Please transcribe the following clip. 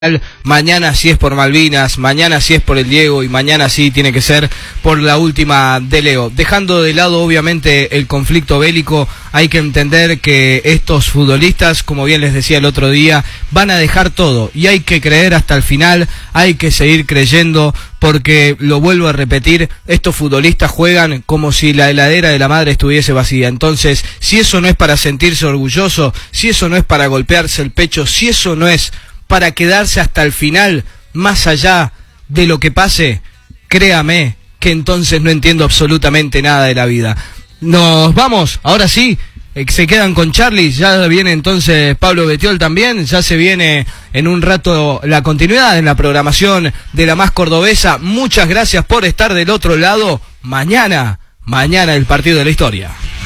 Mañana sí es por Malvinas, mañana sí es por el Diego y mañana sí tiene que ser por la última de Leo. Dejando de lado obviamente el conflicto bélico, hay que entender que estos futbolistas, como bien les decía el otro día, van a dejar todo y hay que creer hasta el final, hay que seguir creyendo porque, lo vuelvo a repetir, estos futbolistas juegan como si la heladera de la madre estuviese vacía. Entonces, si eso no es para sentirse orgulloso, si eso no es para golpearse el pecho, si eso no es para quedarse hasta el final, más allá de lo que pase, créame que entonces no entiendo absolutamente nada de la vida. Nos vamos, ahora sí, se quedan con Charlie, ya viene entonces Pablo Betiol también, ya se viene en un rato la continuidad en la programación de La Más Cordobesa. Muchas gracias por estar del otro lado. Mañana el partido de la historia.